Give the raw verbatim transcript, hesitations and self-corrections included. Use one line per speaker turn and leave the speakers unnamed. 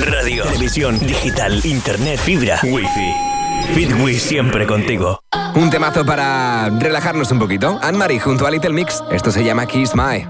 Radio, televisión, digital, internet, fibra, wifi. Fitwi siempre contigo.
Un temazo para relajarnos un poquito. Anne-Marie junto a Little Mix. Esto se llama Kiss My.